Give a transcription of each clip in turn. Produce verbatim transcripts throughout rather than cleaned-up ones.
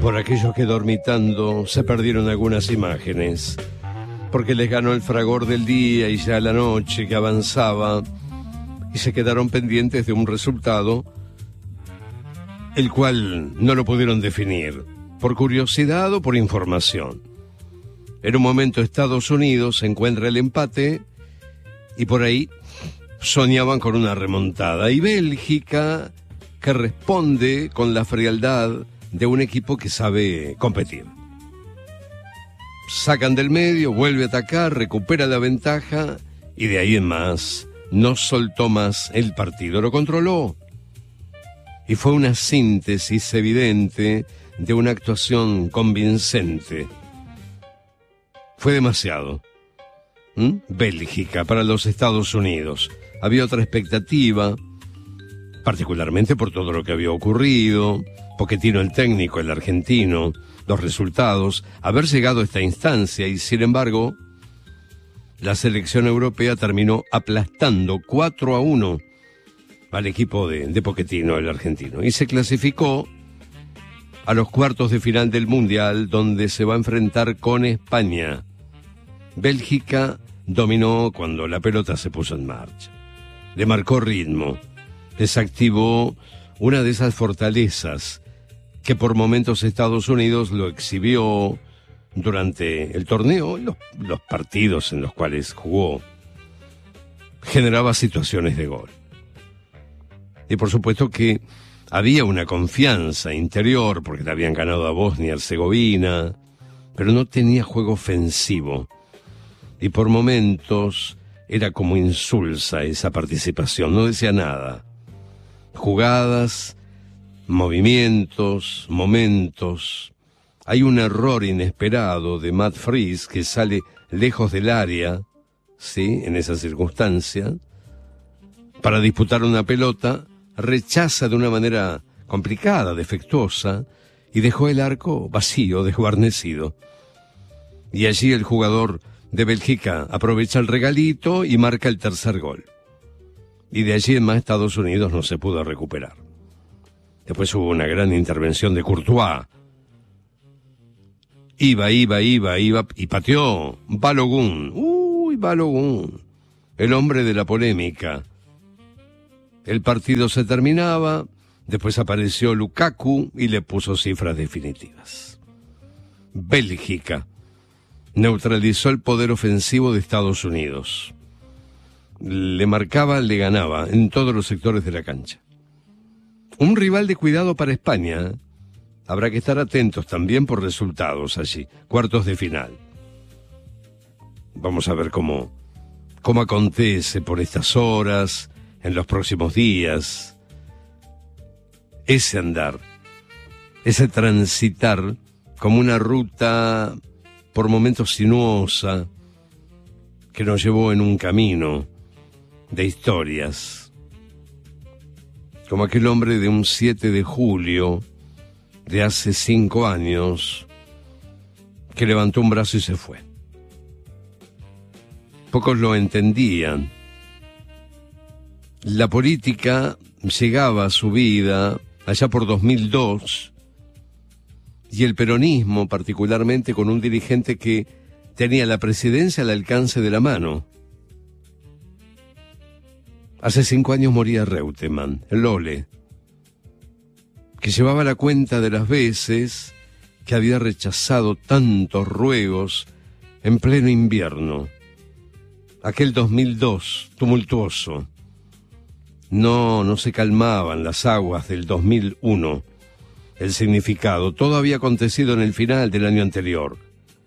por aquellos que dormitando se perdieron algunas imágenes, porque les ganó el fragor del día y ya la noche que avanzaba, y se quedaron pendientes de un resultado, el cual no lo pudieron definir, por curiosidad o por información. En un momento Estados Unidos encuentra el empate, y por ahí soñaban con una remontada, y Bélgica, que responde con la frialdad de un equipo que sabe competir. Sacan del medio, vuelve a atacar, recupera la ventaja, y de ahí en más no soltó más el partido, lo controló. Y fue una síntesis evidente de una actuación convincente. Fue demasiado. ¿Mm? Bélgica para los Estados Unidos. Había otra expectativa, particularmente por todo lo que había ocurrido. Pochettino, el técnico, el argentino, los resultados, haber llegado a esta instancia, y sin embargo, la selección europea terminó aplastando cuatro a uno al equipo de, de Pochettino, el argentino, y se clasificó a los cuartos de final del Mundial, donde se va a enfrentar con España. Bélgica dominó cuando la pelota se puso en marcha. Le marcó ritmo, desactivó una de esas fortalezas que por momentos Estados Unidos lo exhibió durante el torneo, los, los partidos en los cuales jugó. Generaba situaciones de gol. Y por supuesto que había una confianza interior, porque le habían ganado a Bosnia-Herzegovina, pero no tenía juego ofensivo. Y por momentos era como insulsa esa participación, no decía nada. Jugadas, movimientos, momentos. Hay un error inesperado de Matt Fries que sale lejos del área, ¿sí?, en esa circunstancia, para disputar una pelota, rechaza de una manera complicada, defectuosa, y dejó el arco vacío, desguarnecido. Y allí el jugador de Bélgica aprovecha el regalito y marca el tercer gol. Y de allí en más Estados Unidos no se pudo recuperar. Después hubo una gran intervención de Courtois. Iba, iba, iba, iba, y pateó Balogun. Uy, Balogun, el hombre de la polémica. El partido se terminaba, después apareció Lukaku y le puso cifras definitivas. Bélgica neutralizó el poder ofensivo de Estados Unidos. Le marcaba, le ganaba en todos los sectores de la cancha. Un rival de cuidado para España. Habrá que estar atentos también por resultados allí. Cuartos de final. Vamos a ver cómo, cómo acontece por estas horas, en los próximos días. Ese andar, ese transitar como una ruta por momentos sinuosa que nos llevó en un camino de historias. Como aquel hombre de un siete de julio de hace cinco años que levantó un brazo y se fue. Pocos lo entendían. La política llegaba a su vida allá por dos mil dos, y el peronismo particularmente con un dirigente que tenía la presidencia al alcance de la mano. Hace cinco años moría Reutemann, el Lole, que llevaba la cuenta de las veces que había rechazado tantos ruegos en pleno invierno. Aquel dos mil dos, tumultuoso. No, no se calmaban las aguas del dos mil uno. El significado, todo había acontecido en el final del año anterior.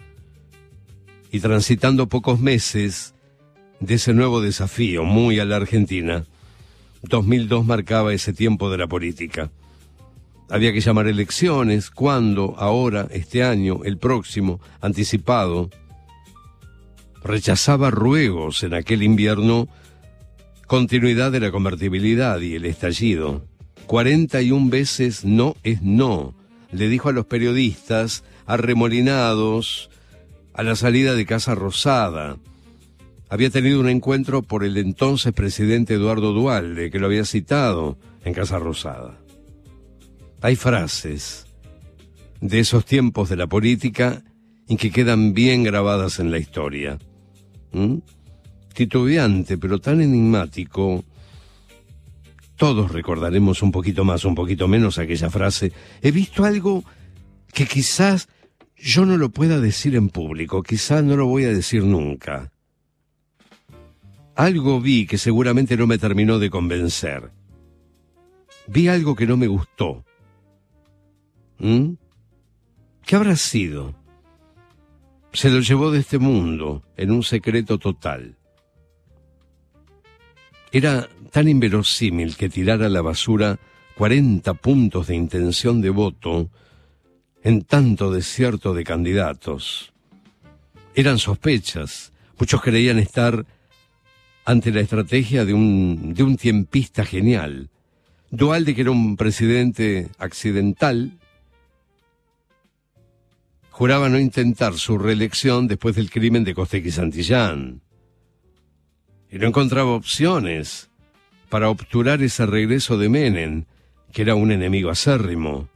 Y transitando pocos meses de ese nuevo desafío, muy a la Argentina, dos mil dos marcaba ese tiempo de la política. Había que llamar elecciones, ¿cuándo? Ahora, este año, el próximo, anticipado. Rechazaba ruegos en aquel invierno, continuidad de la convertibilidad y el estallido. cuarenta y una veces no es no, le dijo a los periodistas arremolinados a la salida de Casa Rosada. Había tenido un encuentro por el entonces presidente Eduardo Duhalde, que lo había citado en Casa Rosada. Hay frases de esos tiempos de la política y que quedan bien grabadas en la historia. ¿Mm? Titubeante, pero tan enigmático. Todos recordaremos un poquito más, un poquito menos aquella frase: he visto algo que quizás yo no lo pueda decir en público, quizás no lo voy a decir nunca. Algo vi que seguramente no me terminó de convencer. Vi algo que no me gustó. ¿Mm? ¿Qué habrá sido? Se lo llevó de este mundo en un secreto total. Era tan inverosímil que tirara a la basura cuarenta puntos de intención de voto en tanto desierto de candidatos. Eran sospechas. Muchos creían estar ante la estrategia de un, de un tiempista genial. Duhalde, que era un presidente accidental, juraba no intentar su reelección después del crimen de Costequi Santillán. Y no encontraba opciones para obturar ese regreso de Menem, que era un enemigo acérrimo.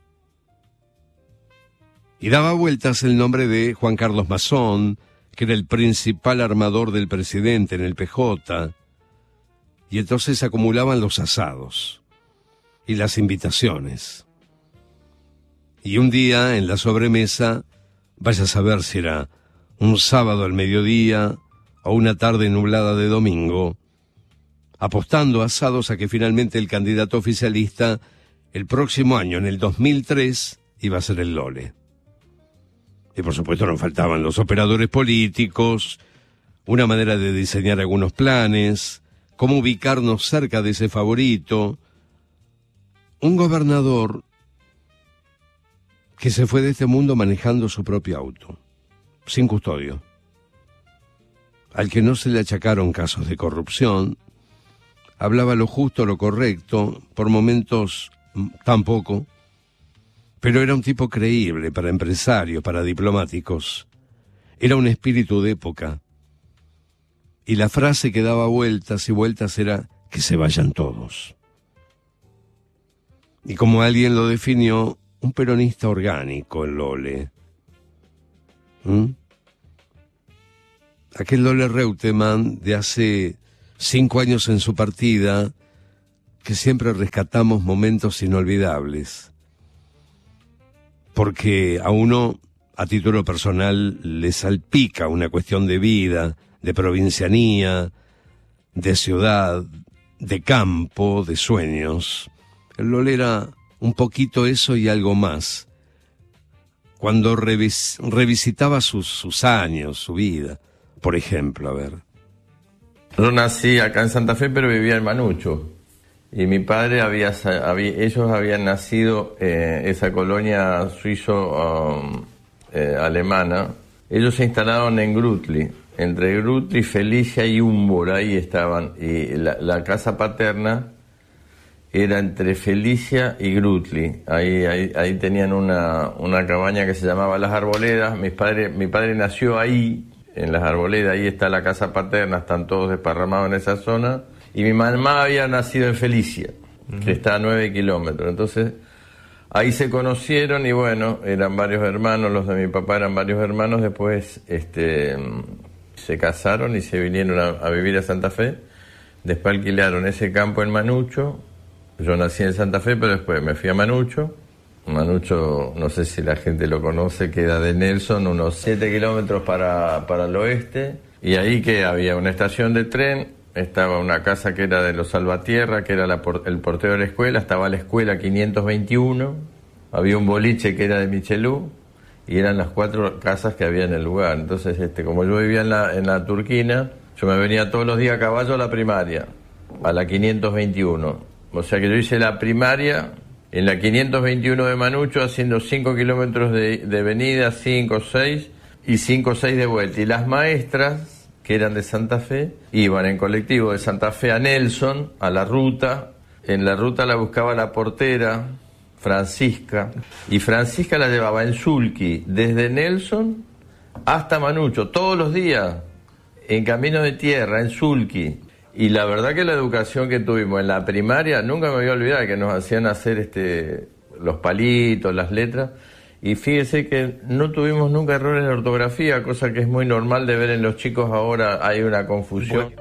Y daba vueltas el nombre de Juan Carlos Mazón, que era el principal armador del presidente en el P J, y entonces acumulaban los asados y las invitaciones. Y un día, en la sobremesa, vaya a saber si era un sábado al mediodía o una tarde nublada de domingo, apostando asados a que finalmente el candidato oficialista el próximo año, en el dos mil tres, iba a ser el Lole. Y por supuesto no faltaban los operadores políticos, una manera de diseñar algunos planes, cómo ubicarnos cerca de ese favorito, un gobernador que se fue de este mundo manejando su propio auto, sin custodio, al que no se le achacaron casos de corrupción, hablaba lo justo, lo correcto, por momentos tampoco, pero era un tipo creíble para empresarios, para diplomáticos. Era un espíritu de época. Y la frase que daba vueltas y vueltas era: que se vayan todos. Y como alguien lo definió, un peronista orgánico, el Lole. ¿Mm? Aquel Lole Reutemann de hace cinco años en su partida, que siempre rescatamos momentos inolvidables. Porque a uno, a título personal, le salpica una cuestión de vida, de provincianía, de ciudad, de campo, de sueños. El Lole era un poquito eso y algo más. Cuando revis, revisitaba sus, sus años, su vida, por ejemplo, a ver. Yo nací acá en Santa Fe, pero vivía en Manucho. Y mi padre había, había ellos habían nacido en eh, esa colonia suizo-alemana. Um, eh, ellos se instalaron en Grutli, entre Grutli, Felicia y Humbur, ahí estaban. Y la, la casa paterna era entre Felicia y Grutli. Ahí, ahí, ahí tenían una, una cabaña que se llamaba Las Arboledas. Mis padres, mi padre nació ahí, en Las Arboledas, ahí está la casa paterna, están todos desparramados en esa zona. Y mi mamá había nacido en Felicia, uh-huh, que está a nueve kilómetros. Entonces, ahí se conocieron y bueno, eran varios hermanos, los de mi papá eran varios hermanos. Después este, se casaron y se vinieron a, a vivir a Santa Fe. Después alquilaron ese campo en Manucho. Yo nací en Santa Fe, pero después me fui a Manucho. Manucho, no sé si la gente lo conoce, queda de Nelson unos siete kilómetros para, para el oeste. Y ahí que había una estación de tren. Estaba una casa que era de los Salvatierra, que era la por, el portero de la escuela. Estaba la escuela quinientos veintiuno. Había un boliche que era de Michelú. Y eran las cuatro casas que había en el lugar. Entonces, este, como yo vivía en la, en la Turquina, yo me venía todos los días a caballo a la primaria, a la quinientos veintiuno. O sea que yo hice la primaria en la quinientos veintiuno de Manucho, haciendo cinco kilómetros de, de venida, cinco, seis, y cinco, seis de vuelta. Y las maestras, que eran de Santa Fe, iban en colectivo de Santa Fe a Nelson, a la ruta. En la ruta la buscaba la portera, Francisca, y Francisca la llevaba en sulky desde Nelson hasta Manucho, todos los días, en camino de tierra, en sulky. Y la verdad que la educación que tuvimos en la primaria, nunca me voy a olvidar que nos hacían hacer este los palitos, las letras, Y fíjese que no tuvimos nunca errores de ortografía, cosa que es muy normal de ver en los chicos ahora, hay una confusión.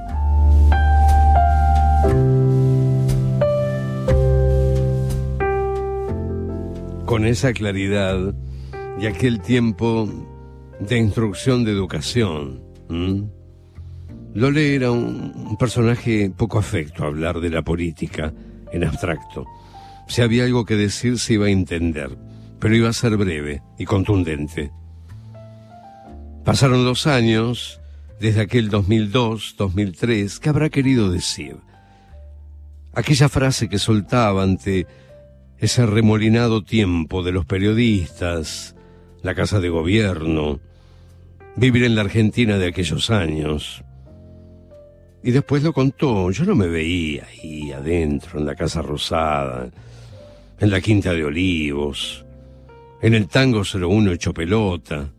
Con esa claridad y aquel tiempo de instrucción de educación, ¿m? Lole era un, un personaje poco afecto a hablar de la política en abstracto. Si había algo que decir se iba a entender, pero iba a ser breve y contundente. Pasaron dos años, desde aquel dos mil dos, dos mil tres, ¿qué habrá querido decir? Aquella frase que soltaba ante ese remolinado tiempo de los periodistas, la casa de gobierno, vivir en la Argentina de aquellos años. Y después lo contó. Yo no me veía ahí adentro, en la Casa Rosada, en la Quinta de Olivos, en el tango cero uno hecho pelota.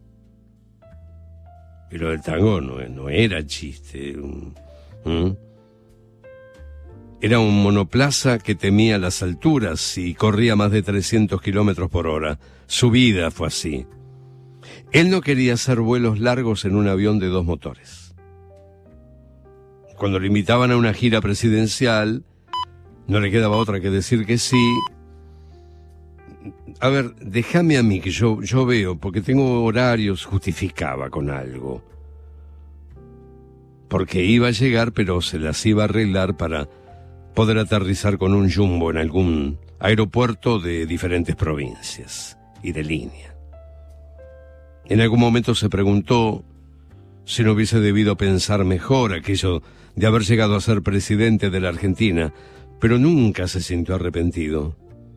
Y lo del tango no, no era chiste. ¿Mm? Era un monoplaza que temía las alturas y corría más de trescientos kilómetros por hora. Su vida fue así. Él no quería hacer vuelos largos en un avión de dos motores. Cuando le invitaban a una gira presidencial, no le quedaba otra que decir que sí. A ver, déjame a mí que yo, yo veo, porque tengo horarios, justificaba con algo. Porque iba a llegar, pero se las iba a arreglar para poder aterrizar con un jumbo en algún aeropuerto de diferentes provincias y de línea. En algún momento se preguntó si no hubiese debido pensar mejor aquello de haber llegado a ser presidente de la Argentina, pero nunca se sintió arrepentido.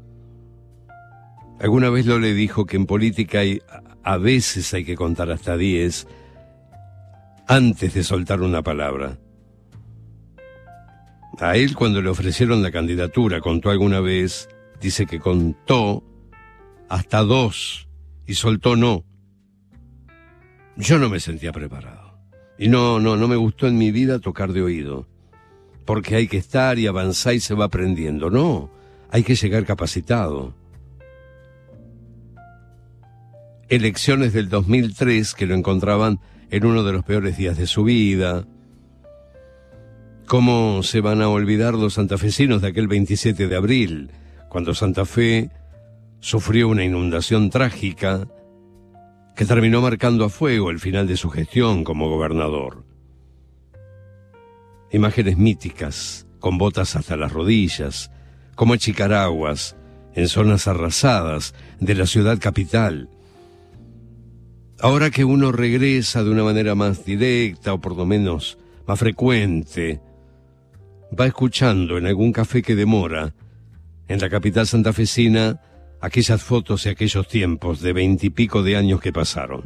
Alguna vez Lole dijo que en política hay, a veces hay que contar hasta diez antes de soltar una palabra. A él, cuando le ofrecieron la candidatura, contó alguna vez, dice que contó hasta dos y soltó no. Yo no me sentía preparado. Y no, no, no me gustó en mi vida tocar de oído. Porque hay que estar y avanzar y se va aprendiendo. No, hay que llegar capacitado. Elecciones del dos mil tres que lo encontraban en uno de los peores días de su vida. ¿Cómo se van a olvidar los santafesinos de aquel veintisiete de abril, cuando Santa Fe sufrió una inundación trágica que terminó marcando a fuego el final de su gestión como gobernador? Imágenes míticas, con botas hasta las rodillas, como chicaraguas en zonas arrasadas de la ciudad capital. Ahora que uno regresa de una manera más directa, o por lo menos más frecuente, va escuchando en algún café que demora, en la capital santafesina, aquellas fotos y aquellos tiempos de veintipico de años que pasaron.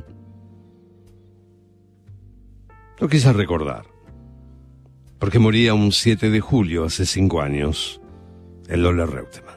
Lo quise recordar, porque moría un siete de julio hace cinco años, el Lole Reutemann.